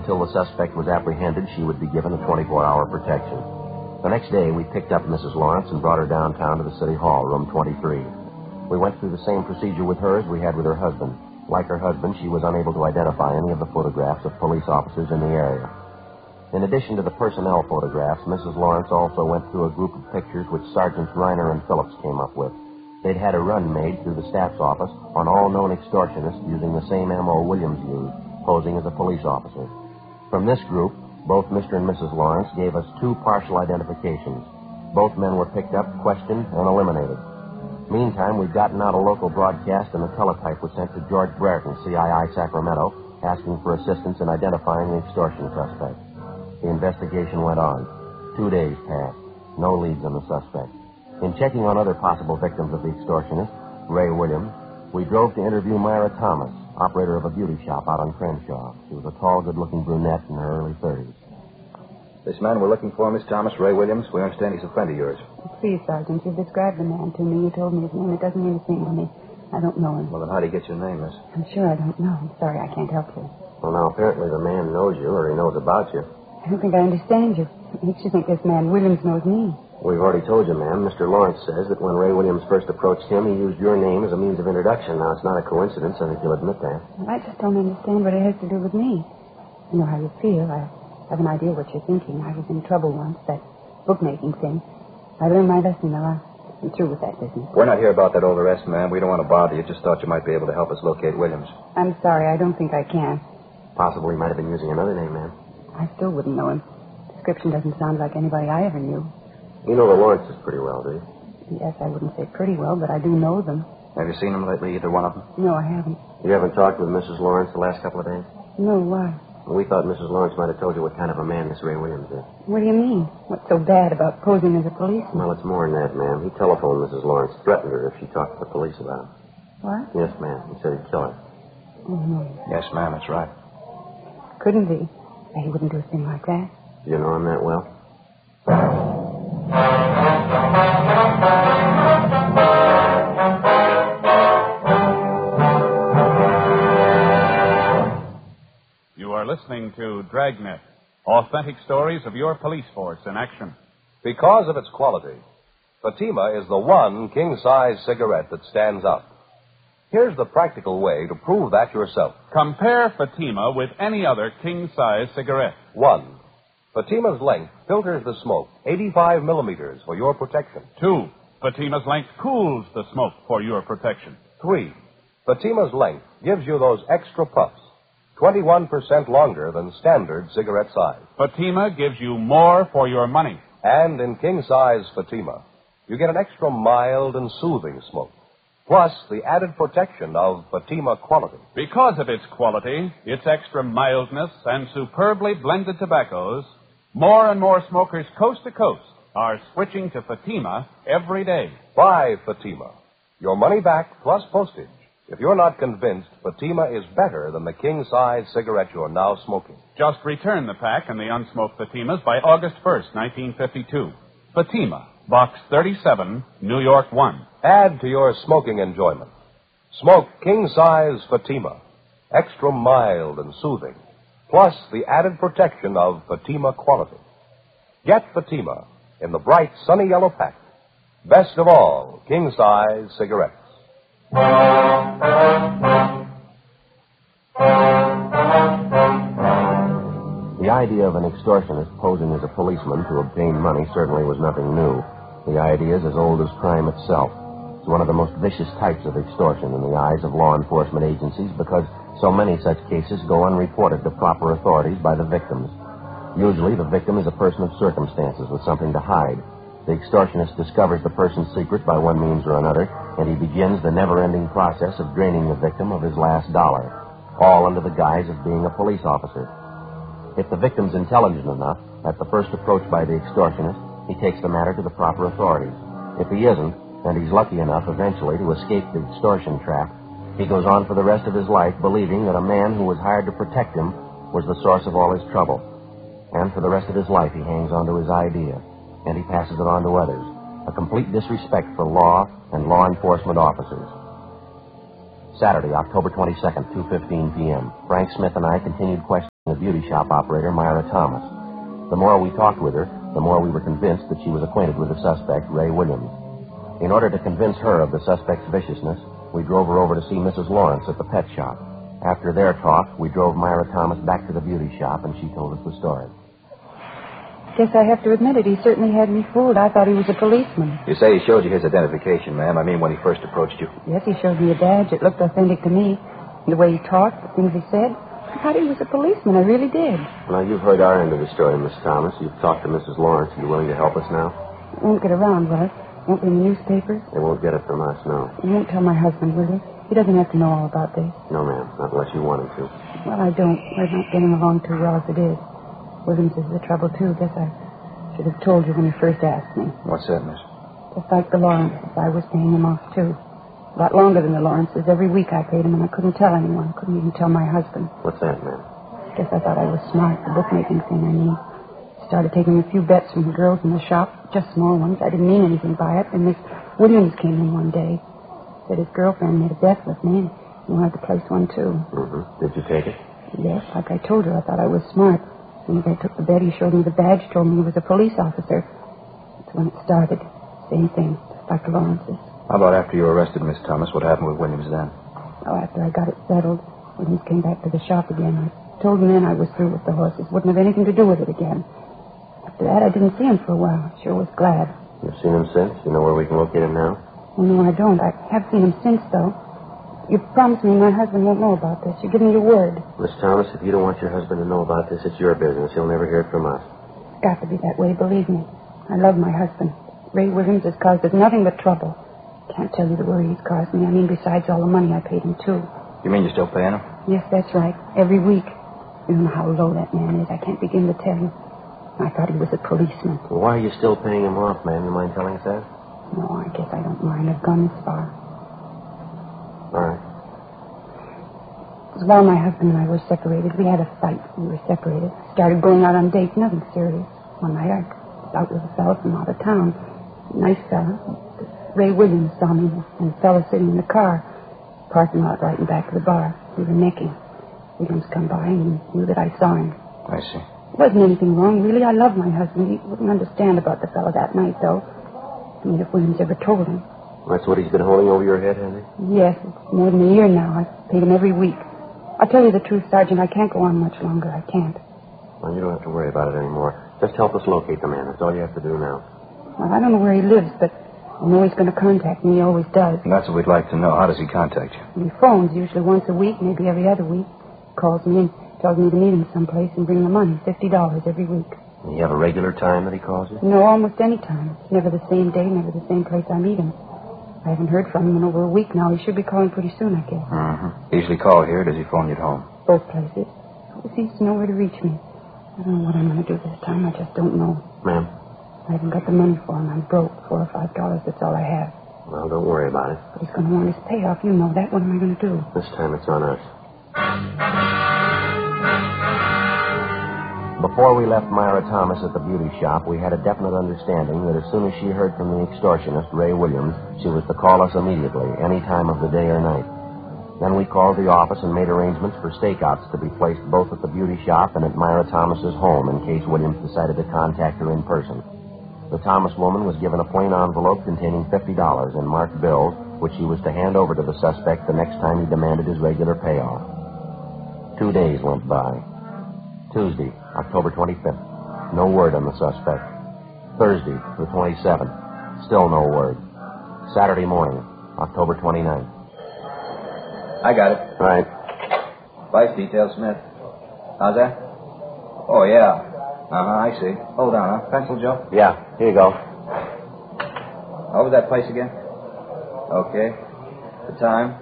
Until the suspect was apprehended, she would be given a 24-hour protection. The next day, we picked up Mrs. Lawrence and brought her downtown to the City Hall, room 23. We went through the same procedure with her as we had with her husband. Like her husband, she was unable to identify any of the photographs of police officers in the area. In addition to the personnel photographs, Mrs. Lawrence also went through a group of pictures which Sergeants Reiner and Phillips came up with. They'd had a run made through the staff's office on all known extortionists using the same M.O. Williams used, posing as a police officer. From this group, both Mr. and Mrs. Lawrence gave us 2 partial identifications. Both men were picked up, questioned, and eliminated. Meantime, we'd gotten out a local broadcast, and the teletype was sent to George Brereton, CII Sacramento, asking for assistance in identifying the extortion suspect. The investigation went on. 2 days passed. No leads on the suspect. In checking on other possible victims of the extortionist, Ray Williams, we drove to interview Myra Thomas, operator of a beauty shop out on Crenshaw. She was a tall, good-looking brunette in her early 30s. This man we're looking for, Miss Thomas, Ray Williams, we understand he's a friend of yours. Please, Sergeant, you've described the man to me. You told me his name. It doesn't mean a thing to me. I don't know him. Well, then how did he get your name, miss? I'm sure I don't know. I'm sorry, I can't help you. Well, now, apparently the man knows you, or he knows about you. I don't think I understand you. What makes you think this man Williams knows me? We've already told you, ma'am. Mr. Lawrence says that when Ray Williams first approached him, he used your name as a means of introduction. Now, it's not a coincidence. I think you'll admit that. Well, I just don't understand what it has to do with me. You know how you feel. I have an idea what you're thinking. I was in trouble once, that bookmaking thing. I learned my lesson, though. I'm through with that business. We're not here about that old arrest, ma'am. We don't want to bother you. Just thought you might be able to help us locate Williams. I'm sorry. I don't think I can. Possibly he might have been using another name, ma'am. I still wouldn't know him. Description doesn't sound like anybody I ever knew. You know the Lawrences pretty well, do you? Yes, I wouldn't say pretty well, but I do know them. Have you seen them lately, either one of them? No, I haven't. You haven't talked with Mrs. Lawrence the last couple of days? No, why? Well, we thought Mrs. Lawrence might have told you what kind of a man this Ray Williams is. What do you mean? What's so bad about posing as a policeman? Well, it's more than that, ma'am. He telephoned Mrs. Lawrence, threatened her if she talked to the police about him. What? Yes, ma'am. He said he'd kill her. Oh, no. Yes, ma'am, that's right. Couldn't he? He wouldn't do a thing like that. Do you know him that well? You are listening to Dragnet, authentic stories of your police force in action. Because of its quality, Fatima is the one king-size cigarette that stands out. Here's the practical way to prove that yourself. Compare Fatima with any other king-size cigarette. 1. Fatima's length filters the smoke 85 millimeters for your protection. 2. Fatima's length cools the smoke for your protection. 3. Fatima's length gives you those extra puffs, 21% longer than standard cigarette size. Fatima gives you more for your money. And in king-size Fatima, you get an extra mild and soothing smoke, plus the added protection of Fatima quality. Because of its quality, its extra mildness, and superbly blended tobaccos, more and more smokers coast to coast are switching to Fatima every day. Buy Fatima. Your money back plus postage if you're not convinced Fatima is better than the king-size cigarette you're now smoking. Just return the pack and the unsmoked Fatimas by August 1st, 1952. Fatima, Box 37, New York 1. Add to your smoking enjoyment. Smoke king-size Fatima, extra mild and soothing, plus the added protection of Fatima quality. Get Fatima in the bright sunny yellow pack. Best of all, king-size cigarettes. The idea of an extortionist posing as a policeman to obtain money certainly was nothing new. The idea is as old as crime itself. It's one of the most vicious types of extortion in the eyes of law enforcement agencies because so many such cases go unreported to proper authorities by the victims. Usually, the victim is a person of circumstances with something to hide. The extortionist discovers the person's secret by one means or another, and he begins the never-ending process of draining the victim of his last dollar, all under the guise of being a police officer. If the victim's intelligent enough, at the first approach by the extortionist, he takes the matter to the proper authorities. If he isn't, and he's lucky enough eventually to escape the extortion trap, he goes on for the rest of his life believing that a man who was hired to protect him was the source of all his trouble. And for the rest of his life, he hangs on to his idea, and he passes it on to others. A complete disrespect for law and law enforcement officers. Saturday, October 22nd, 2:15 p.m. Frank Smith and I continued questioning the beauty shop operator, Myra Thomas. The more we talked with her, the more we were convinced that she was acquainted with the suspect, Ray Williams. In order to convince her of the suspect's viciousness, we drove her over to see Mrs. Lawrence at the pet shop. After their talk, we drove Myra Thomas back to the beauty shop, and she told us the story. Guess I have to admit it. He certainly had me fooled. I thought he was a policeman. You say he showed you his identification, ma'am. I mean, when he first approached you. Yes, he showed me a badge. It looked authentic to me. The way he talked, the things he said. I thought he was a policeman. I really did. Well, you've heard our end of the story, Miss Thomas. You've talked to Mrs. Lawrence. Are you willing to help us now? It won't get around, will it? Won't be in the newspapers? They won't get it from us, no. You won't tell my husband, will you? He doesn't have to know all about this. No, ma'am. Not unless you want him to. Well, I don't. We're not getting along too well as it is. Williams is the trouble, too. Guess I should have told you when you first asked me. What's that, miss? Just like the Lawrences, I was paying them off, too. A lot longer than the Lawrences. Every week I paid them, and I couldn't tell anyone. Couldn't even tell my husband. What's that, ma'am? Guess I thought I was smart, the bookmaking thing, I mean. Started taking a few bets from the girls in the shop, just small ones. I didn't mean anything by it. And Miss Williams came in one day. Said his girlfriend made a bet with me, and he wanted to place one, too. Mm-hmm. Did you take it? Yes, like I told her, I thought I was smart. As soon as I took the bet, he showed me the badge, told me he was a police officer. That's when it started. Same thing, just like the Lawrences. How about after you were arrested, Miss Thomas? What happened with Williams then? Oh, after I got it settled, Williams came back to the shop again. I told him then I was through with the horses. Wouldn't have anything to do with it again. After that, I didn't see him for a while. Sure was glad. You've seen him since? You know where we can locate him now? Oh, no, I don't. I have seen him since, though. You promised me my husband won't know about this. You give me your word. Miss Thomas, if you don't want your husband to know about this, it's your business. He'll never hear it from us. It's got to be that way, believe me. I love my husband. Ray Williams has caused us nothing but trouble. Can't tell you the worry he's caused me. I mean, besides all the money I paid him, too. You mean you're still paying him? Yes, that's right. Every week. You don't know how low that man is. I can't begin to tell you. I thought he was a policeman. Well, why are you still paying him off, ma'am? You mind telling us that? No, I guess I don't mind. I've gone this far. All right. It was while my husband and I were separated. We had a fight. We were separated. Started going out on dates. Nothing serious. One night I was out with a fellow from out of town. Nice fellow. Ray Williams saw me and a fellow sitting in the car. Parking lot right in back of the bar. We were necking. Williams come by and he knew that I saw him. I see. There wasn't anything wrong, really. I love my husband. He wouldn't understand about the fellow that night, though. I mean, if Williams ever told him. That's what he's been holding over your head, has he? Yes, it's more than a year now. I've paid him every week. I'll tell you the truth, Sergeant. I can't go on much longer. I can't. Well, you don't have to worry about it anymore. Just help us locate the man. That's all you have to do now. Well, I don't know where he lives, but I know he's going to contact me. He always does. And that's what we'd like to know. How does he contact you? He phones usually once a week, maybe every other week. Calls me and tells me to meet him someplace and bring the money, $50 every week. Do you have a regular time that he calls you? No, almost any time. It's never the same day, never the same place I meet him. I haven't heard from him in over a week now. He should be calling pretty soon, I guess. Mm-hmm. Usually call here, or does he phone you at home? Both places. He seems to know where to reach me. I don't know what I'm going to do this time. I just don't know. Ma'am? I haven't got the money for him. I'm broke. $4 or $5. That's all I have. Well, don't worry about it. But he's going to want his payoff. You know that. What am I going to do? This time it's on us. Before we left Myra Thomas at the beauty shop, we had a definite understanding that as soon as she heard from the extortionist, Ray Williams, she was to call us immediately, any time of the day or night. Then we called the office and made arrangements for stakeouts to be placed both at the beauty shop and at Myra Thomas's home in case Williams decided to contact her in person. The Thomas woman was given a plain envelope containing $50 in marked bills, which she was to hand over to the suspect the next time he demanded his regular payoff. 2 days went by. Tuesday, October 25th. No word on the suspect. Thursday, the 27th. Still no word. Saturday morning, October 29th. I got it. Right. Vice detail, Smith. How's that? Oh, yeah. I see. Hold on, huh? Pencil, Joe? Yeah, here you go. What was that place again? Okay. The time?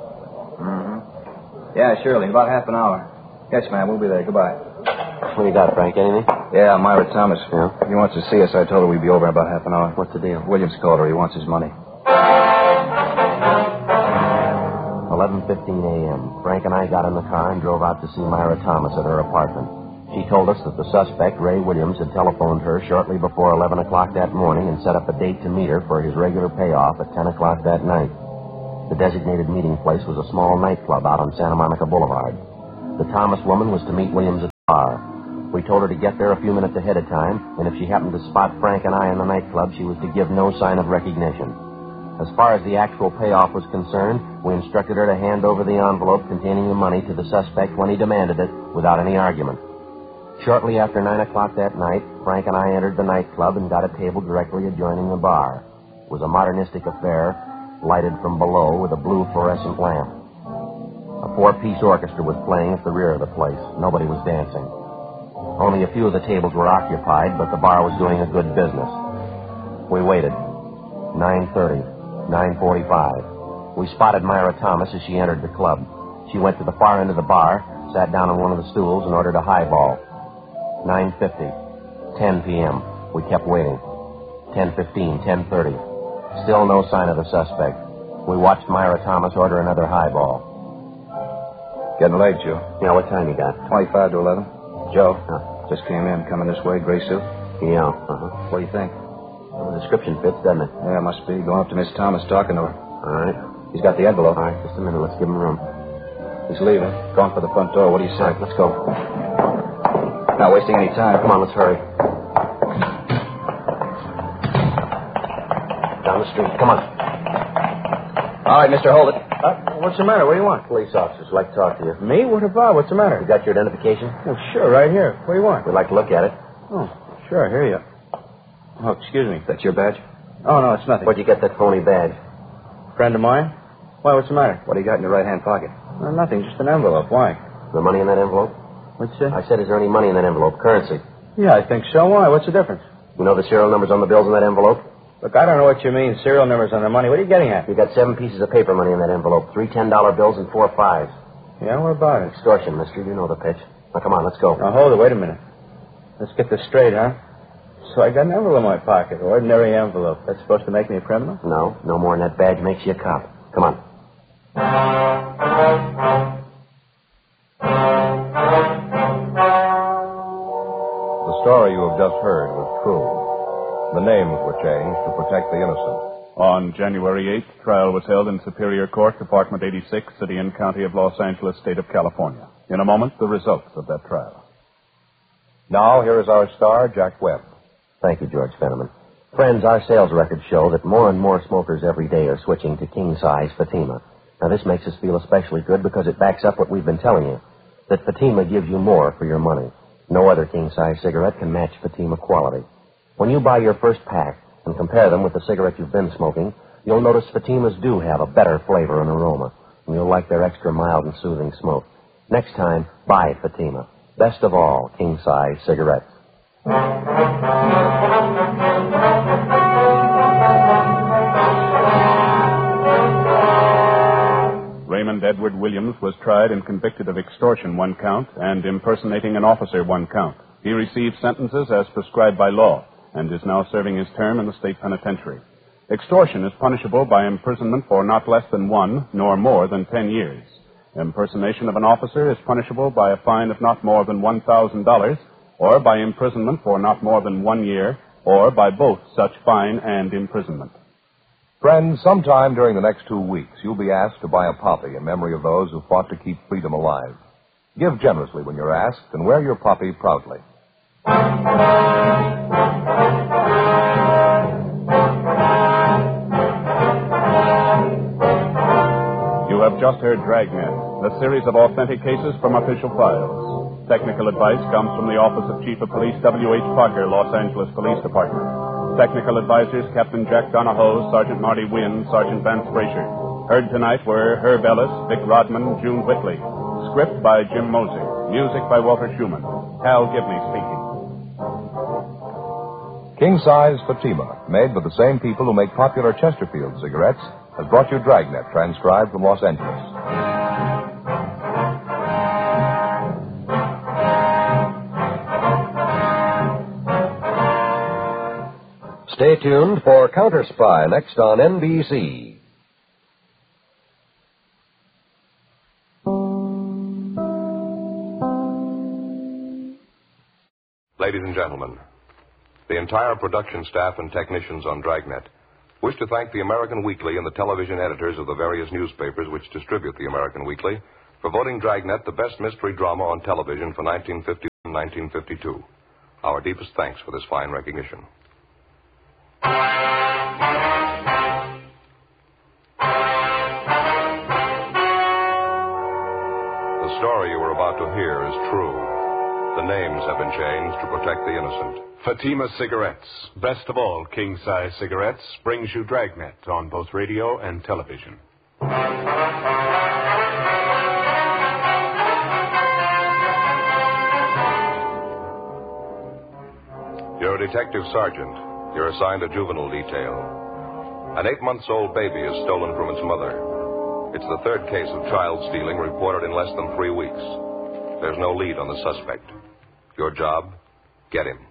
Yeah, surely. About half an hour. Yes, ma'am. We'll be there. Goodbye. What you got, Frank? Anything? Yeah, Myra Thomas. Yeah? He wants to see us. I told her we'd be over in about half an hour. What's the deal? Williams called her. He wants his money. 11:15 a.m. Frank and I got in the car and drove out to see Myra Thomas at her apartment. She told us that the suspect, Ray Williams, had telephoned her shortly before 11 o'clock that morning and set up a date to meet her for his regular payoff at 10 o'clock that night. The designated meeting place was a small nightclub out on Santa Monica Boulevard. The Thomas woman was to meet Williams at bar. We told her to get there a few minutes ahead of time, and if she happened to spot Frank and I in the nightclub, she was to give no sign of recognition. As far as the actual payoff was concerned, we instructed her to hand over the envelope containing the money to the suspect when he demanded it, without any argument. Shortly after 9 o'clock that night, Frank and I entered the nightclub and got a table directly adjoining the bar. It was a modernistic affair, lighted from below with a blue fluorescent lamp. A 4-piece orchestra was playing at the rear of the place. Nobody was dancing. Only a few of the tables were occupied, but the bar was doing a good business. We waited. 9:30, 9:45. We spotted Myra Thomas as she entered the club. She went to the far end of the bar, sat down on one of the stools, and ordered a highball. 9:50, 10 p.m. We kept waiting. 10:15, 10:30. Still no sign of the suspect. We watched Myra Thomas order another highball. Getting late, Joe. Yeah, what time you got? 25 to 11. Joe, Huh? just came in, coming this way, gray suit. Yeah, What do you think? Well, the description fits, doesn't it? Yeah, must be. Going up to Miss Thomas, talking to her. All right. He's got the envelope. All right, just a minute. Let's give him room. He's leaving. Going for the front door. What do you say? All right, let's go. Not wasting any time. Come on, let's hurry. Down the street. Come on. All right, mister, hold it. What's the matter? What do you want? Police officers would like to talk to you. Me? What about? What's the matter? You got your identification? Oh, sure, right here. What do you want? We'd like to look at it. Oh, sure, here you. Oh, excuse me. That's your badge? Oh, no, it's nothing. Where'd you get that phony badge? Friend of mine? Why, what's the matter? What do you got in your right-hand pocket? Nothing, just an envelope. Why? The money in that envelope? What's that? I said, is there any money in that envelope? Currency. Yeah, I think so. Why? What's the difference? You know the serial numbers on the bills in that envelope? Look, I don't know what you mean, serial numbers on the money. What are you getting at? You got 7 pieces of paper money in that envelope. 3 $10 bills and 4 5s. Yeah, what about it? Extortion, mister. You know the pitch. Now, come on, let's go. Now, hold it. Wait a minute. Let's get this straight, huh? So I got an envelope in my pocket. Ordinary envelope. That's supposed to make me a criminal? No, no more than that badge makes you a cop. Come on. The story you have just heard was true. The names were changed to protect the innocent. On January 8th, trial was held in Superior Court, Department 86, City and County of Los Angeles, State of California. In a moment, the results of that trial. Now, here is our star, Jack Webb. Thank you, George Fenneman. Friends, our sales records show that more and more smokers every day are switching to king-size Fatima. Now, this makes us feel especially good because it backs up what we've been telling you, that Fatima gives you more for your money. No other king-size cigarette can match Fatima quality. When you buy your first pack and compare them with the cigarette you've been smoking, you'll notice Fatimas do have a better flavor and aroma, and you'll like their extra mild and soothing smoke. Next time, buy Fatima. Best of all, king-size cigarettes. Raymond Edward Williams was tried and convicted of extortion, 1 count, and impersonating an officer, 1 count. He received sentences as prescribed by law and is now serving his term in the state penitentiary. Extortion is punishable by imprisonment for not less than 1 nor more than 10 years. Impersonation of an officer is punishable by a fine of not more than $1,000 or by imprisonment for not more than 1 year or by both such fine and imprisonment. Friends, sometime during the next 2 weeks, you'll be asked to buy a poppy in memory of those who fought to keep freedom alive. Give generously when you're asked and wear your poppy proudly. You have just heard Dragnet, a series of authentic cases from official files. Technical advice comes from the Office of Chief of Police W.H. Parker, Los Angeles Police Department. Technical advisors Captain Jack Donahoe, Sergeant Marty Wynn, Sergeant Vance Frazier. Heard tonight were Herb Ellis, Vic Rodman, June Whitley. Script by Jim Moser. Music by Walter Schumann. Hal Gibney speaking. King-size Fatima, made by the same people who make popular Chesterfield cigarettes, has brought you Dragnet, transcribed from Los Angeles. Stay tuned for Counter Spy next on NBC. Ladies and gentlemen, the entire production staff and technicians on Dragnet wish to thank the American Weekly and the television editors of the various newspapers which distribute the American Weekly for voting Dragnet the best mystery drama on television for 1950. 1952. Our deepest thanks for this fine recognition. The story you are about to hear is true. The names have been changed to protect the innocent. Fatima Cigarettes, best of all king-size cigarettes, brings you Dragnet on both radio and television. You're a detective sergeant. You're assigned a juvenile detail. An 8-month-old baby is stolen from its mother. It's the third case of child stealing reported in less than 3 weeks. There's no lead on the suspect. Your job, get him.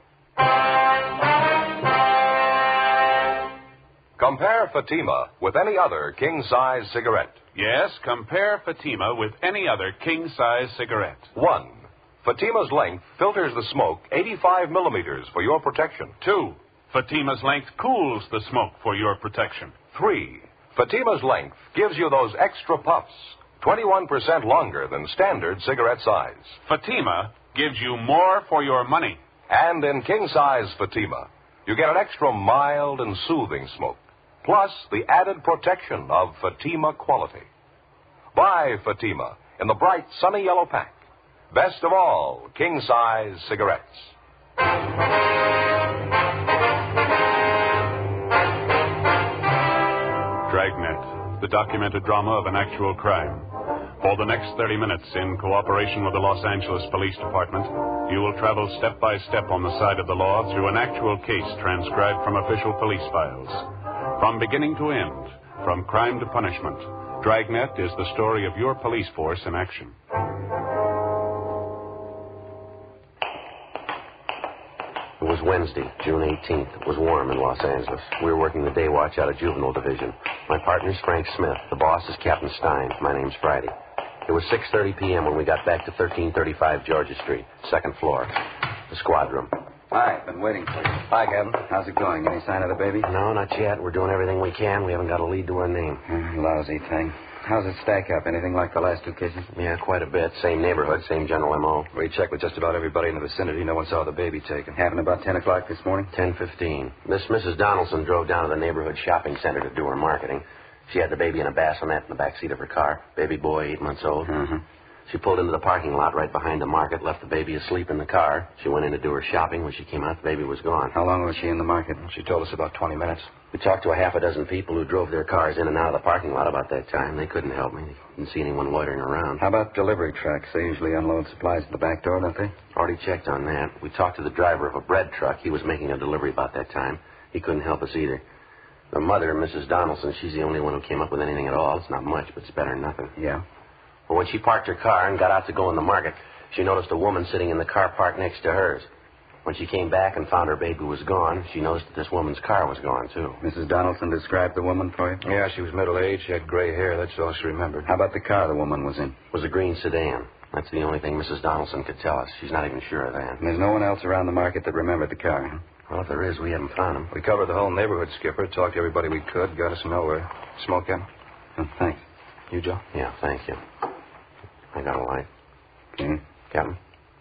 Compare Fatima with any other king-size cigarette. Yes, compare Fatima with any other king-size cigarette. 1. Fatima's length filters the smoke 85 millimeters for your protection. 2. Fatima's length cools the smoke for your protection. 3. Fatima's length gives you those extra puffs, 21% longer than standard cigarette size. Fatima gives you more for your money. And in king-size Fatima, you get an extra mild and soothing smoke, plus the added protection of Fatima quality. Buy Fatima in the bright, sunny yellow pack. Best of all, king-size cigarettes. Dragnet, the documented drama of an actual crime. For the next 30 minutes, in cooperation with the Los Angeles Police Department, you will travel step by step on the side of the law through an actual case transcribed from official police files. From beginning to end, from crime to punishment, Dragnet is the story of your police force in action. It was Wednesday, June 18th. It was warm in Los Angeles. We were working the day watch out of Juvenile Division. My partner's Frank Smith. The boss is Captain Stein. My name's Friday. It was 6:30 p.m. when we got back to 1335 Georgia Street, second floor. The squad room. Hi, been waiting for you. Hi, Captain. How's it going? Any sign of the baby? No, not yet. We're doing everything we can. We haven't got a lead to her name. Lousy thing. How's it stack up? Anything like the last 2 cases? Yeah, quite a bit. Same neighborhood, same general M.O. We checked with just about everybody in the vicinity. No one saw the baby taken. Happened about 10 o'clock this morning? 10:15. This Mrs. Donaldson drove down to the neighborhood shopping center to do her marketing. She had the baby in a bassinet in the back seat of her car. Baby boy, 8 months old. Mm-hmm. She pulled into the parking lot right behind the market, left the baby asleep in the car. She went in to do her shopping. When she came out, the baby was gone. How long was she in the market? She told us about 20 minutes. We talked to a half a dozen people who drove their cars in and out of the parking lot about that time. They couldn't help me. They didn't see anyone loitering around. How about delivery trucks? They usually unload supplies at the back door, don't they? Already checked on that. We talked to the driver of a bread truck. He was making a delivery about that time. He couldn't help us either. The mother, Mrs. Donaldson, she's the only one who came up with anything at all. It's not much, but it's better than nothing. Yeah? Well, when she parked her car and got out to go in the market, she noticed a woman sitting in the car parked next to hers. When she came back and found her baby was gone, she noticed that this woman's car was gone, too. Mrs. Donaldson described the woman for you? Yeah, she was middle-aged. She had gray hair. That's all she remembered. How about the car the woman was in? It was a green sedan. That's the only thing Mrs. Donaldson could tell us. She's not even sure of that. And there's no one else around the market that remembered the car, huh? Well, if there is, we haven't found him. We covered the whole neighborhood, Skipper. Talked to everybody we could. Got us nowhere. Smoke, Captain? Oh, thanks. You, Joe? Yeah, thank you. I got a light. Okay. Captain?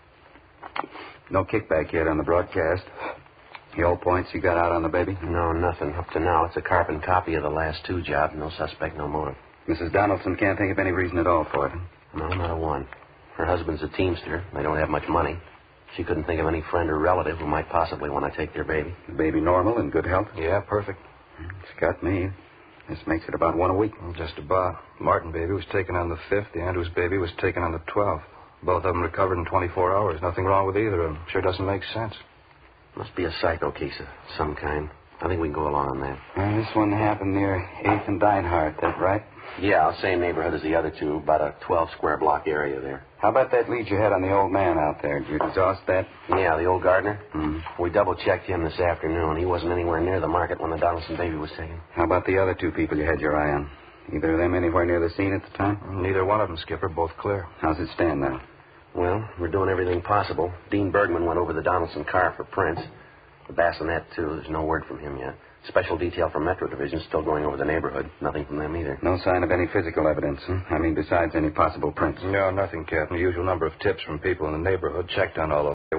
No kickback yet on the broadcast. The old points you got out on the baby? No, nothing. Up to now, it's a carbon copy of the last 2 jobs. No suspect, no motive. Mrs. Donaldson can't think of any reason at all for it. No, not a one. Her husband's a teamster. They don't have much money. She couldn't think of any friend or relative who might possibly want to take their baby. The baby normal and good health? Yeah, perfect. It's got me. This makes it about 1 a week. Well, just about. Martin baby was taken on the 5th. The Andrews baby was taken on the 12th. Both of them recovered in 24 hours. Nothing wrong with either of them. Sure doesn't make sense. Must be a psycho case of some kind. I think we can go along on that. This one happened near 8th and Dinehart, that right? Yeah, same neighborhood as the other 2. About a 12-square-block area there. How about that lead you had on the old man out there? Did you exhaust that? Yeah, the old gardener? Mm-hmm. We double-checked him this afternoon. He wasn't anywhere near the market when the Donaldson baby was taken. How about the other 2 people you had your eye on? Either of them anywhere near the scene at the time? Neither one of them, Skipper. Both clear. How's it stand now? Well, we're doing everything possible. Dean Bergman went over the Donaldson car for prints. The bassinet, too. There's no word from him yet. Special detail from Metro Division still going over the neighborhood. Nothing from them either. No sign of any physical evidence, huh? I mean, besides any possible prints. No, nothing, Captain. The usual number of tips from people in the neighborhood. Checked on all of them.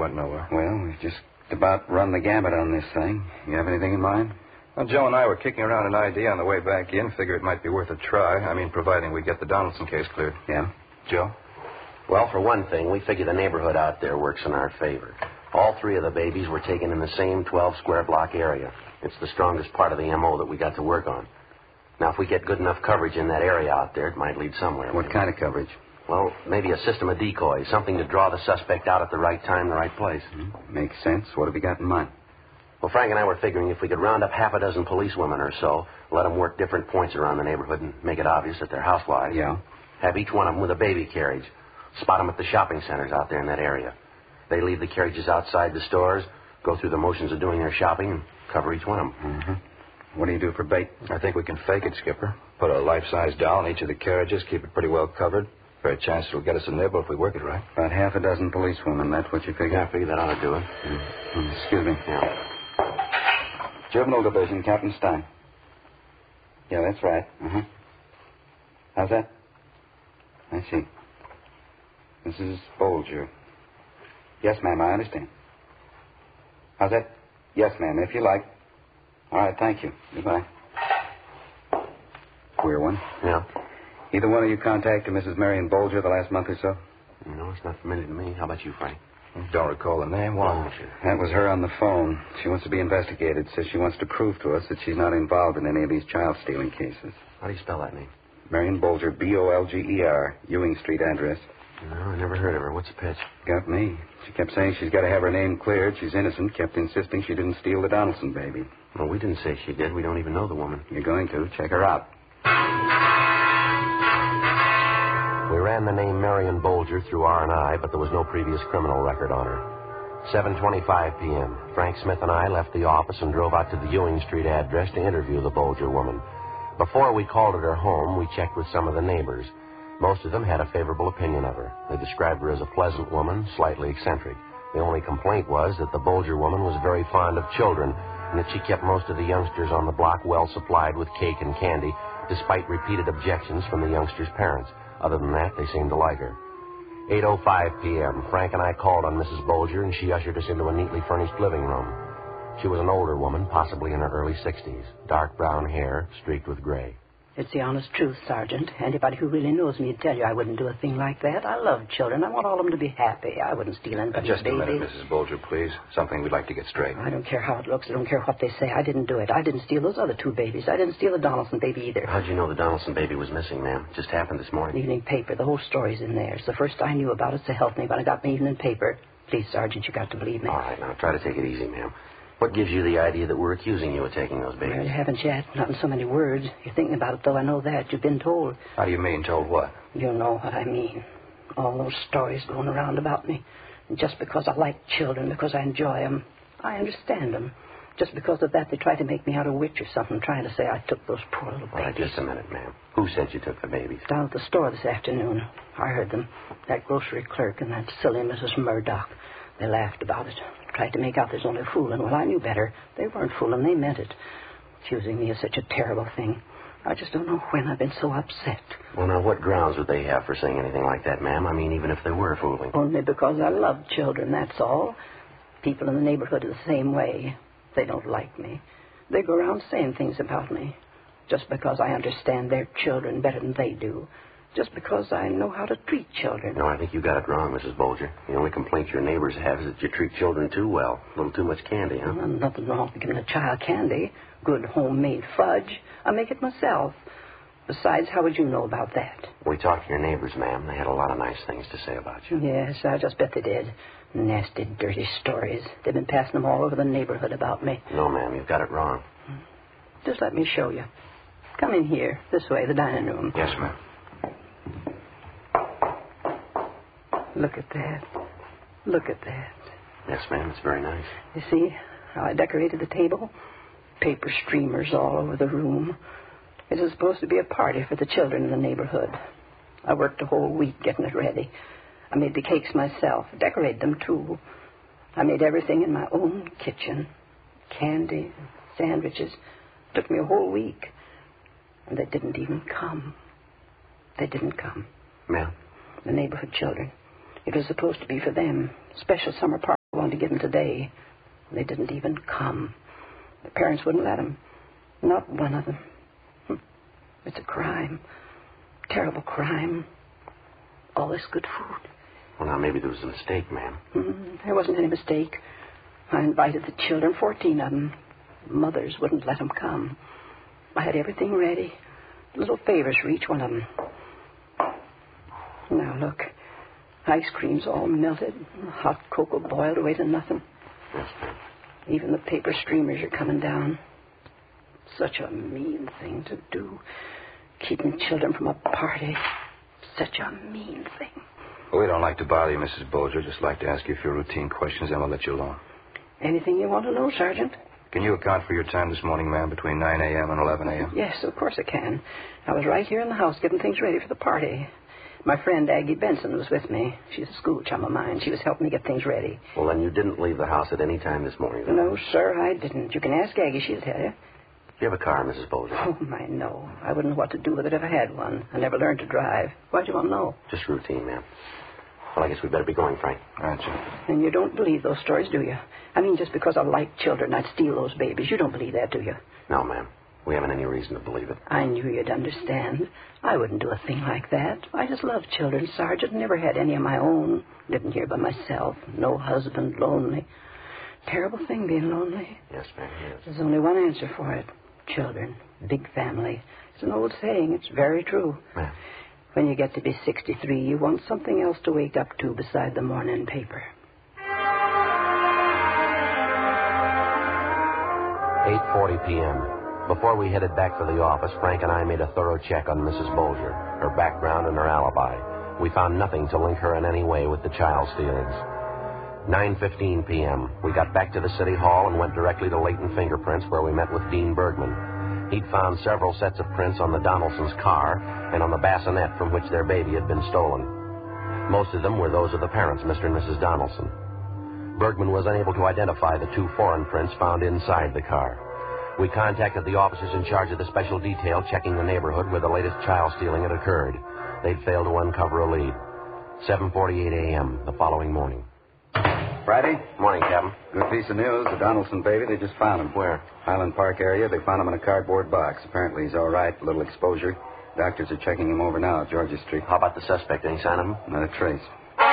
went nowhere. Well, we've just about run the gamut on this thing. You have anything in mind? Well, Joe and I were kicking around an idea on the way back in. Figure it might be worth a try. I mean, providing we get the Donaldson case cleared. Yeah? Joe? Well, for one thing, we figure the neighborhood out there works in our favor. All three of the babies were taken in the same 12-square-block area. It's the strongest part of the M.O. that we got to work on. Now, if we get good enough coverage in that area out there, it might lead somewhere. What kind of coverage? Well, maybe a system of decoys, something to draw the suspect out at the right time, the right place. Makes sense. What have you got in mind? Well, Frank and I were figuring if we could round up half a dozen policewomen or so, let them work different points around the neighborhood and make it obvious that they're housewives. Yeah? Have each one of them with a baby carriage. Spot them at the shopping centers out there in that area. They leave the carriages outside the stores, go through the motions of doing their shopping, and cover each one of them. Mm-hmm. What do you do for bait? I think we can fake it, Skipper. Put a life-size doll in each of the carriages, keep it pretty well covered. Fair chance it'll get us a nibble if we work it right. About half a dozen policewomen, that's what you figure? Yeah, I figure that ought to do it. Excuse me. Yeah. Juvenile Division, Captain Stein. Yeah, that's right. How's that? I see. Mrs. Bolger. Yes, ma'am, I understand. How's that? Yes, ma'am, if you like. All right, thank you. Goodbye. Queer one. Yeah? Either one of you contacted Mrs. Marion Bolger the last month or so? No, it's not familiar to me. How about you, Frank? Don't recall the name. Why? That was her on the phone. She wants to be investigated. Says she wants to prove to us that she's not involved in any of these child-stealing cases. How do you spell that name? Marion Bolger, B-O-L-G-E-R, Ewing Street address. No, I never heard of her. What's the pitch? Got me. She kept saying she's got to have her name cleared. She's innocent. Kept insisting she didn't steal the Donaldson baby. Well, we didn't say she did. We don't even know the woman. You're going to. Check her out. We ran the name Marion Bolger through R&I, but there was no previous criminal record on her. 7:25 p.m. Frank Smith and I left the office and drove out to the Ewing Street address to interview the Bolger woman. Before we called at her home, we checked with some of the neighbors. Most of them had a favorable opinion of her. They described her as a pleasant woman, slightly eccentric. The only complaint was that the Bolger woman was very fond of children and that she kept most of the youngsters on the block well supplied with cake and candy, despite repeated objections from the youngsters' parents. Other than that, they seemed to like her. 8:05 p.m., Frank and I called on Mrs. Bolger, and she ushered us into a neatly furnished living room. She was an older woman, possibly in her early 60s, dark brown hair, streaked with gray. It's the honest truth, Sergeant. Anybody who really knows me would tell you I wouldn't do a thing like that. I love children. I want all of them to be happy. I wouldn't steal anybody's Just baby. a minute, Mrs. Bolger, please. Something we'd like to get straight. I don't care how it looks. I don't care what they say. I didn't do it. I didn't steal those other two babies. I didn't steal the Donaldson baby either. How'd you know the Donaldson baby was missing, ma'am? It just happened this morning. The evening paper. The whole story's in there. It's the first I knew about it, so help me when I got my evening paper. Please, Sergeant, you got to believe me. All right, now try to take it easy, ma'am. What gives you the idea that we're accusing you of taking those babies? Well, you haven't yet. Not in so many words. You're thinking about it, though. I know that. You've been told. How do you mean, told what? You know what I mean. All those stories going around about me. And just because I like children, because I enjoy them, I understand them. Just because of that, they try to make me out a witch or something, trying to say I took those poor little babies. All right, just a minute, ma'am. Who said you took the babies? Down at the store this afternoon. I heard them. That grocery clerk and that silly Mrs. Murdoch. They laughed about it. Tried to make out there's only fooling. Well, I knew better. They weren't fooling. They meant it. Accusing me of such a terrible thing. I just don't know when I've been so upset. Well, now, what grounds would they have for saying anything like that, ma'am? I mean, even if they were fooling. Only because I love children, that's all. People in the neighborhood are the same way. They don't like me. They go around saying things about me. Just because I understand their children better than they do. Just because I know how to treat children. No, I think you got it wrong, Mrs. Bolger. The only complaint your neighbors have is that you treat children too well. A little too much candy, huh? Well, nothing wrong with giving a child candy. Good homemade fudge. I make it myself. Besides, how would you know about that? We talked to your neighbors, ma'am. They had a lot of nice things to say about you. Yes, I just bet they did. Nasty, dirty stories. They've been passing them all over the neighborhood about me. No, ma'am, you've got it wrong. Just let me show you. Come in here, this way, the dining room. Yes, ma'am. Look at that. Look at that. Yes, ma'am, it's very nice. You see how I decorated the table? Paper streamers all over the room. It was supposed to be a party for the children in the neighborhood. I worked a whole week getting it ready. I made the cakes myself, decorated them too. I made everything in my own kitchen. Candy, sandwiches. It took me a whole week. And they didn't even come. They didn't come. Ma'am? The neighborhood children. It was supposed to be for them. Special summer party. I wanted to give them today. They didn't even come. The parents wouldn't let them. Not one of them. It's a crime. Terrible crime. All this good food. Well, now, maybe there was a mistake, ma'am. There wasn't any mistake. I invited the children, 14 of them. Mothers wouldn't let them come. I had everything ready. Little favors for each one of them. Now, look. Ice cream's all melted. Hot cocoa boiled away to nothing. Yes, ma'am. Even the paper streamers are coming down. Such a mean thing to do. Keeping children from a party. Such a mean thing. We don't like to bother you, Mrs. Bolger. Just like to ask you a few routine questions, and we'll let you alone. Anything you want to know, Sergeant? Can you account for your time this morning, ma'am, between 9 a.m. and 11 a.m.? Yes, of course I can. I was right here in the house getting things ready for the party. My friend Aggie Benson was with me. She's a school chum of mine. She was helping me get things ready. Well, then you didn't leave the house at any time this morning, then? No, sir, I didn't. You can ask Aggie. She'll tell you. Do you have a car, Mrs. Bolger? Oh, my, no. I wouldn't know what to do with it if I had one. I never learned to drive. Why'd you want to know? Just routine, ma'am. Well, I guess we better be going, Frank. All right, sir. And you don't believe those stories, do you? I mean, just because I like children, I'd steal those babies. You don't believe that, do you? No, ma'am. We haven't any reason to believe it. I knew you'd understand. I wouldn't do a thing like that. I just love children, Sergeant. Never had any of my own. Living here by myself. No husband, lonely. Terrible thing being lonely. Yes, ma'am, yes. There's only one answer for it. Children. Big family. It's an old saying. It's very true. Ma'am. When you get to be 63, you want something else to wake up to beside the morning paper. 8:40 p.m. Before we headed back for the office, Frank and I made a thorough check on Mrs. Bolger, her background and her alibi. We found nothing to link her in any way with the child stealings. 9:15 p.m. We got back to the city hall and went directly to Leighton Fingerprints, where we met with Dean Bergman. He'd found several sets of prints on the Donaldsons' car and on the bassinet from which their baby had been stolen. Most of them were those of the parents, Mr. and Mrs. Donaldson. Bergman was unable to identify the 2 foreign prints found inside the car. We contacted the officers in charge of the special detail checking the neighborhood where the latest child stealing had occurred. They'd failed to uncover a lead. 7:48 a.m. the following morning. Friday? Morning, Captain. Good piece of news. The Donaldson baby, they just found him. Where? Highland Park area. They found him in a cardboard box. Apparently he's all right. A little exposure. Doctors are checking him over now at Georgia Street. How about the suspect? Any sign of him? Not a trace.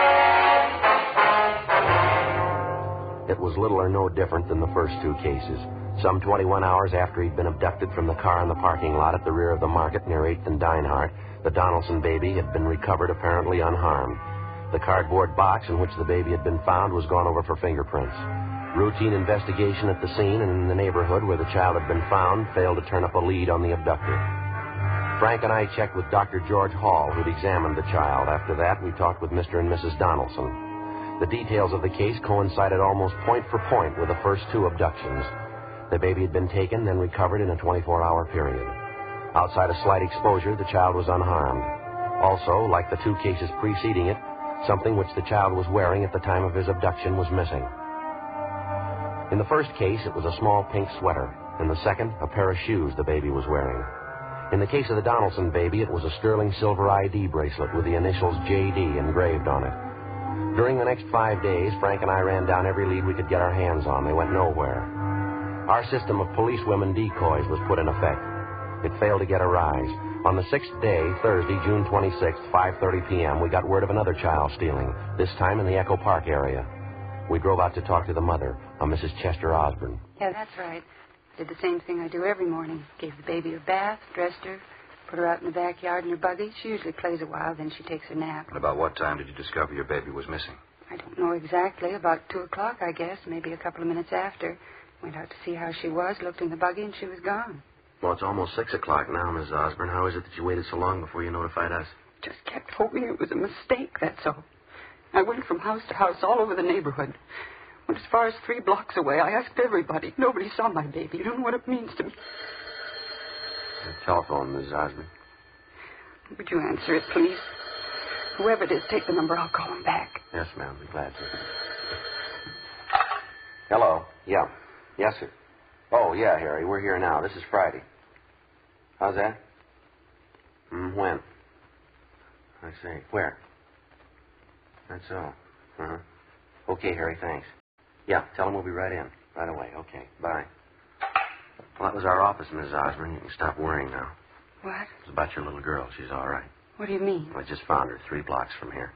It was little or no different than the first 2 cases. Some 21 hours after he'd been abducted from the car in the parking lot at the rear of the market near 8th and Dinehart, the Donaldson baby had been recovered apparently unharmed. The cardboard box in which the baby had been found was gone over for fingerprints. Routine investigation at the scene and in the neighborhood where the child had been found failed to turn up a lead on the abductor. Frank and I checked with Dr. George Hall, who'd examined the child. After that, we talked with Mr. and Mrs. Donaldson. The details of the case coincided almost point for point with the first 2 abductions. The baby had been taken, then recovered in a 24-hour period. Outside a slight exposure, the child was unharmed. Also, like the 2 cases preceding it, something which the child was wearing at the time of his abduction was missing. In the first case, it was a small pink sweater. In the second, a pair of shoes the baby was wearing. In the case of the Donaldson baby, it was a sterling silver ID bracelet with the initials J.D. engraved on it. During the next 5 days, Frank and I ran down every lead we could get our hands on. They went nowhere. Our system of policewomen decoys was put in effect. It failed to get a rise. On the 6th day, Thursday, June 26th, 5:30 p.m., we got word of another child stealing, this time in the Echo Park area. We drove out to talk to the mother, a Mrs. Chester Osborne. Yeah, that's right. Did the same thing I do every morning. Gave the baby a bath, dressed her, put her out in the backyard in her buggy. She usually plays a while, then she takes her nap. And about what time did you discover your baby was missing? I don't know exactly. About 2 o'clock, I guess. Maybe a couple of minutes after. Went out to see how she was, looked in the buggy, and she was gone. Well, it's almost 6 o'clock now, Mrs. Osborne. How is it that you waited so long before you notified us? Just kept hoping it was a mistake, that's all. I went from house to house all over the neighborhood. Went as far as 3 blocks away. I asked everybody. Nobody saw my baby. You don't know what it means to me. The telephone, Mrs. Osborne. Would you answer it, please? Whoever it is, take the number. I'll call him back. Yes, ma'am. I'll be glad to. Hello. Yeah. Yes, sir. Oh, yeah, Harry. We're here now. This is Friday. How's that? When? I see. Where? That's all. Okay, Harry. Thanks. Yeah, tell him we'll be right in. Right away. Okay, bye. Well, that was our office, Mrs. Osborne. You can stop worrying now. What? It's about your little girl. She's all right. What do you mean? I just found her 3 blocks from here.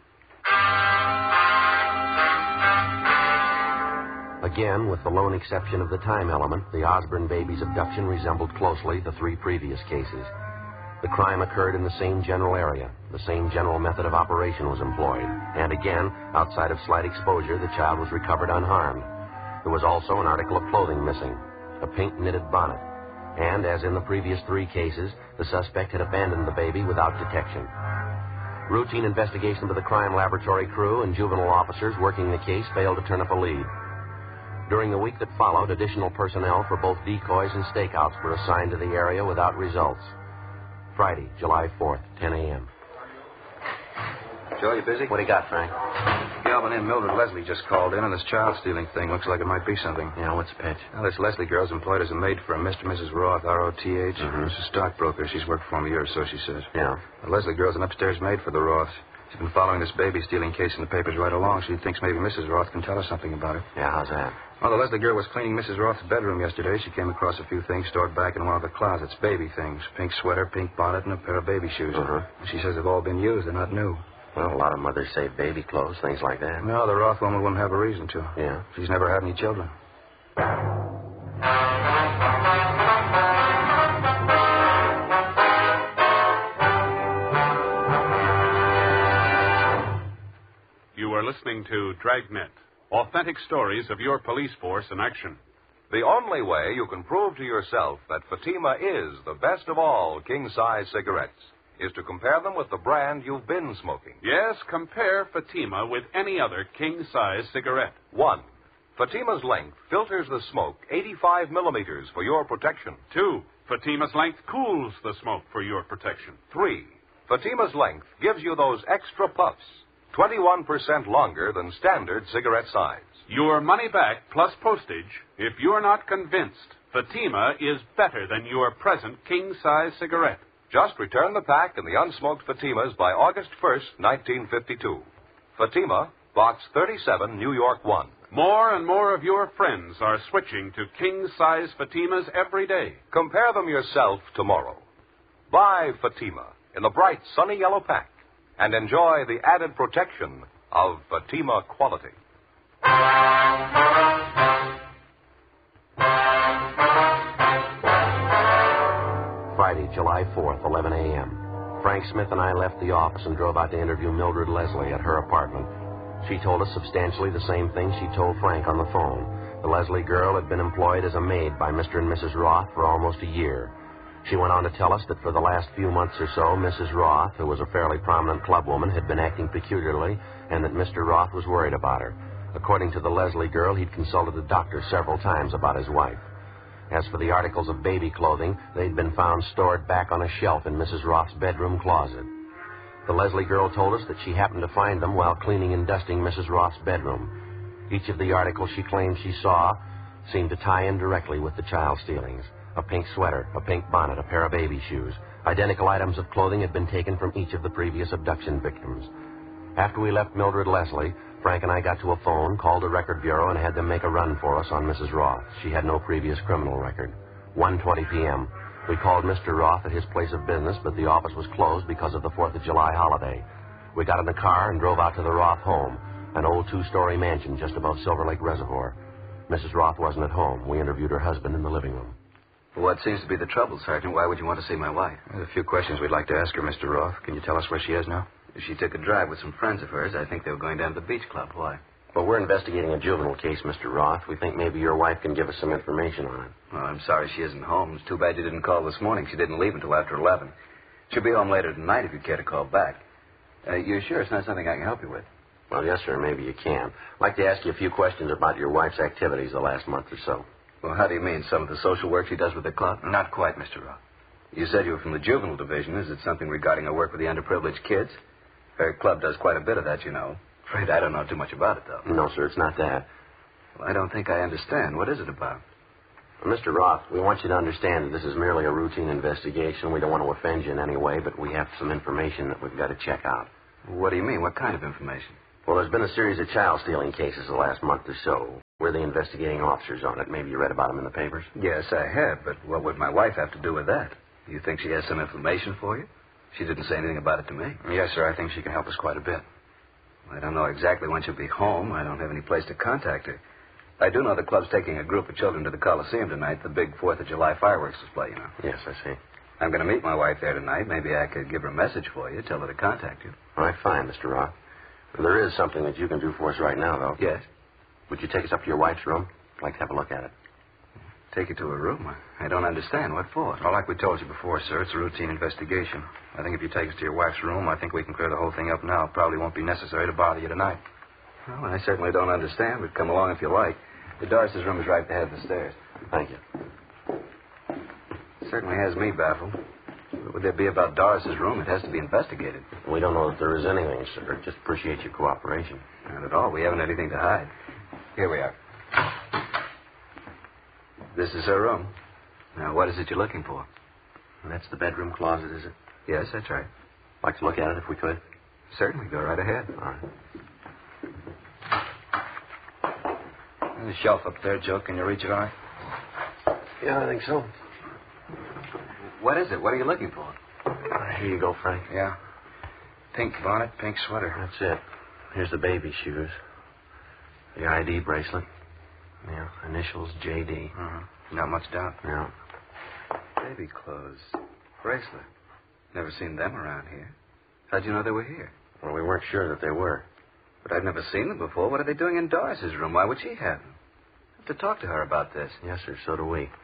Again, with the lone exception of the time element, the Osborne baby's abduction resembled closely the 3 previous cases. The crime occurred in the same general area. The same general method of operation was employed. And again, outside of slight exposure, the child was recovered unharmed. There was also an article of clothing missing, a pink knitted bonnet. And, as in the previous 3 cases, the suspect had abandoned the baby without detection. Routine investigation by the crime laboratory crew and juvenile officers working the case failed to turn up a lead. During the week that followed, additional personnel for both decoys and stakeouts were assigned to the area without results. Friday, July 4th, 10 a.m. Joe, you busy? What do you got, Frank? Galvin and Mildred Leslie just called in, and this child stealing thing looks like it might be something. Yeah, what's the pitch? Well, this Leslie girl's employed as a maid for a Mr. and Mrs. Roth, R-O-T-H. Mm-hmm. She's a stockbroker. She's worked for him a year or so, she says. Yeah. The Leslie girl's an upstairs maid for the Roths. She's been following this baby stealing case in the papers right along. She thinks maybe Mrs. Roth can tell us something about it. Yeah, how's that? Well, the Leslie girl was cleaning Mrs. Roth's bedroom yesterday. She came across a few things stored back in one of the closets. Baby things. Pink sweater, pink bonnet, and a pair of baby shoes. She says they've all been used. They're not new. Well, a lot of mothers save baby clothes, things like that. No, the Roth woman wouldn't have a reason to. Yeah? She's never had any children. You are listening to Dragnet, authentic stories of your police force in action. The only way you can prove to yourself that Fatima is the best of all king-size cigarettes is to compare them with the brand you've been smoking. Yes, compare Fatima with any other king-size cigarette. 1. Fatima's length filters the smoke 85 millimeters for your protection. 2. Fatima's length cools the smoke for your protection. 3. Fatima's length gives you those extra puffs, 21% longer than standard cigarette size. Your money back plus postage if you're not convinced Fatima is better than your present king-size cigarette. Just return the pack and the unsmoked Fatimas by August 1st, 1952. Fatima, Box 37, New York 1. More and more of your friends are switching to king-size Fatimas every day. Compare them yourself tomorrow. Buy Fatima in the bright, sunny yellow pack and enjoy the added protection of Fatima quality. Friday, July 4th, 11 a.m. Frank Smith and I left the office and drove out to interview Mildred Leslie at her apartment. She told us substantially the same thing she told Frank on the phone. The Leslie girl had been employed as a maid by Mr. and Mrs. Roth for almost a year. She went on to tell us that for the last few months or so, Mrs. Roth, who was a fairly prominent clubwoman, had been acting peculiarly, and that Mr. Roth was worried about her. According to the Leslie girl, he'd consulted a doctor several times about his wife. As for the articles of baby clothing, they'd been found stored back on a shelf in Mrs. Roth's bedroom closet. The Leslie girl told us that she happened to find them while cleaning and dusting Mrs. Roth's bedroom. Each of the articles she claimed she saw seemed to tie in directly with the child stealings. A pink sweater, a pink bonnet, a pair of baby shoes. Identical items of clothing had been taken from each of the previous abduction victims. After we left Mildred Leslie, Frank and I got to a phone, called the record bureau, and had them make a run for us on Mrs. Roth. She had no previous criminal record. 1:20 p.m. We called Mr. Roth at his place of business, but the office was closed because of the 4th of July holiday. We got in the car and drove out to the Roth home, an old 2-story mansion just above Silver Lake Reservoir. Mrs. Roth wasn't at home. We interviewed her husband in the living room. What seems to be the trouble, Sergeant? Why would you want to see my wife? There's a few questions we'd like to ask her, Mr. Roth. Can you tell us where she is now? She took a drive with some friends of hers. I think they were going down to the beach club. Why? Well, we're investigating a juvenile case, Mr. Roth. We think maybe your wife can give us some information on it. Well, I'm sorry she isn't home. It's too bad you didn't call this morning. She didn't leave until after 11. She'll be home later tonight if you care to call back. You're sure it's not something I can help you with? Well, yes, sir, maybe you can. I'd like to ask you a few questions about your wife's activities the last month or so. Well, how do you mean? Some of the social work she does with the club? Not quite, Mr. Roth. You said you were from the juvenile division. Is it something regarding her work with the underprivileged kids? Her club does quite a bit of that, you know. Afraid I don't know too much about it, though. No, sir, it's not that. Well, I don't think I understand. What is it about? Well, Mr. Roth, we want you to understand that this is merely a routine investigation. We don't want to offend you in any way, but we have some information that we've got to check out. What do you mean? What kind of information? Well, there's been a series of child stealing cases the last month or so. We're the investigating officers on it. Maybe you read about them in the papers. Yes, I have, but what would my wife have to do with that? You think she has some information for you? She didn't say anything about it to me. Yes, sir. I think she can help us quite a bit. I don't know exactly when she'll be home. I don't have any place to contact her. I do know the club's taking a group of children to the Coliseum tonight, the big 4th of July fireworks display, you know. Yes, I see. I'm going to meet my wife there tonight. Maybe I could give her a message for you, tell her to contact you. All right, fine, Mr. Roth. There is something that you can do for us right now, though. Yes? Would you take us up to your wife's room? I'd like to have a look at it. Take you to her room? I don't understand. What for? Well, like we told you before, sir, it's a routine investigation. I think if you take us to your wife's room, I think we can clear the whole thing up now. It probably won't be necessary to bother you tonight. Well, I certainly don't understand, but come along if you like. The Doris' room is right at the head of the stairs. Thank you. Certainly has me baffled. What would there be about Doris' room? It has to be investigated. We don't know if there is anything, sir. Just appreciate your cooperation. Not at all. We haven't anything to hide. Here we are. This is her room. Now, what is it you're looking for? That's the bedroom closet, is it? Yes, that's right. Like to look at it if we could? Certainly. Go right ahead. All right. There's a shelf up there, Joe. Can you reach it all right? Yeah, I think so. What is it? What are you looking for? Here you go, Frank. Yeah. Pink bonnet, pink sweater. That's it. Here's the baby shoes. The ID bracelet. Yeah, initials J.D. Not much doubt. Yeah. Baby clothes. Bracelet. Never seen them around here. How'd you know they were here? Well, we weren't sure that they were. But I've never seen them before. What are they doing in Doris's room? Why would she have them? I have to talk to her about this. Yes, sir, so do we.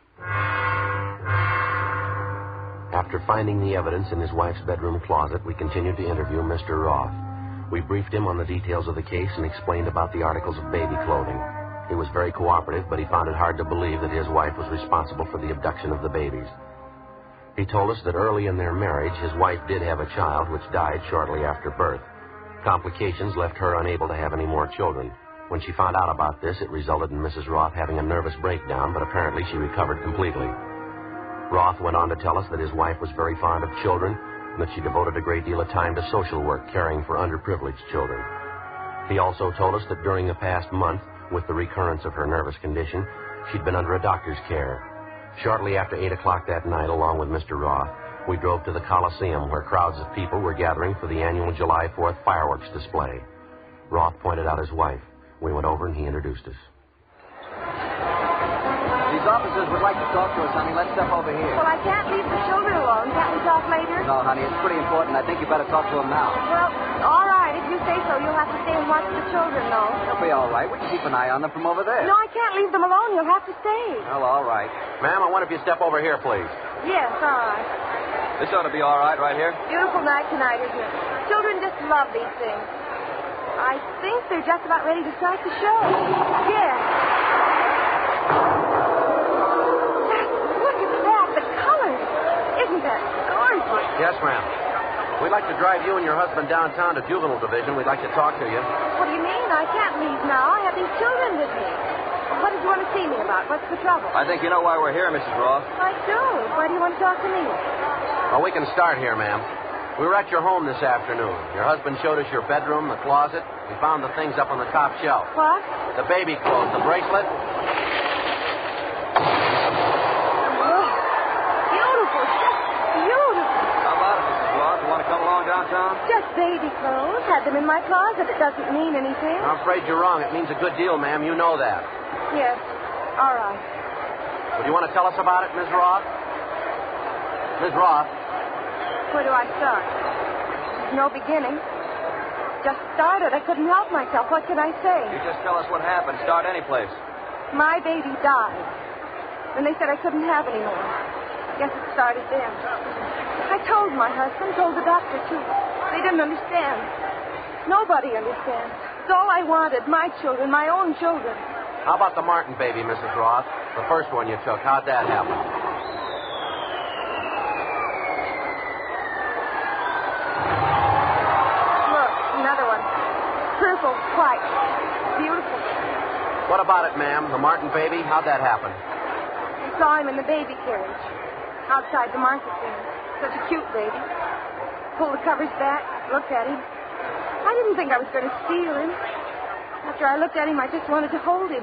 After finding the evidence in his wife's bedroom closet, we continued to interview Mr. Roth. We briefed him on the details of the case and explained about the articles of baby clothing. He was very cooperative, but he found it hard to believe that his wife was responsible for the abduction of the babies. He told us that early in their marriage, his wife did have a child which died shortly after birth. Complications left her unable to have any more children. When she found out about this, it resulted in Mrs. Roth having a nervous breakdown, but apparently she recovered completely. Roth went on to tell us that his wife was very fond of children and that she devoted a great deal of time to social work, caring for underprivileged children. He also told us that during the past month, with the recurrence of her nervous condition, she'd been under a doctor's care. Shortly after 8 o'clock that night, along with Mr. Roth, we drove to the Coliseum, where crowds of people were gathering for the annual July 4th fireworks display. Roth pointed out his wife. We went over and he introduced us. These officers would like to talk to us, honey. Let's step over here. Well, I can't leave the children alone. Can't we talk later? No, honey, it's pretty important. I think you better talk to them now. Well, all right. If you say so, you'll have to stay and watch the children, though. They'll be all right. We can keep an eye on them from over there. No, I can't leave them alone. You'll have to stay. Well, all right. Ma'am, I wonder if you step over here, please. Yes, all right. This ought to be all right here. Beautiful night tonight, isn't it? Children just love these things. I think they're just about ready to start the show. Yes. Look at that, the colors. Isn't that gorgeous? Yes, ma'am. We'd like to drive you and your husband downtown to Juvenile Division. We'd like to talk to you. What do you mean? I can't leave now. I have these children with me. What did you want to see me about? What's the trouble? I think you know why we're here, Mrs. Roth. I do. Why do you want to talk to me? Well, we can start here, ma'am. We were at your home this afternoon. Your husband showed us your bedroom, the closet. We found the things up on the top shelf. What? The baby clothes, the bracelet. Beautiful. Just beautiful. How about it, Mrs. Roth? You want to come along downtown? Just baby clothes. Had them in my closet. It doesn't mean anything. I'm afraid you're wrong. It means a good deal, ma'am. You know that. Yes. All right. Would you want to tell us about it, Ms. Roth? Ms. Roth? Where do I start? There's no beginning. Just started. I couldn't help myself. What can I say? You just tell us what happened. Start any place. My baby died. And they said I couldn't have any more. Guess it started then. I told my husband, told the doctor, too. They didn't understand. Nobody understands. It's all I wanted. My children, my own children. How about the Martin baby, Mrs. Roth? The first one you took. How'd that happen? Purple, white, beautiful. What about it, ma'am? The Martin baby? How'd that happen? I saw him in the baby carriage outside the market there. Such a cute baby. Pulled the covers back, looked at him. I didn't think I was going to steal him. After I looked at him, I just wanted to hold him.